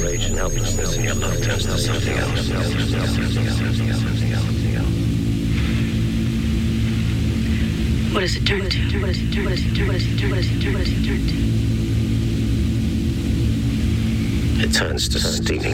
rage and helplessness, and your love turns to something else. What does it turn to? What does it turn to? What does it turn to? What does it turn to? What does it turn to? It turns to steaming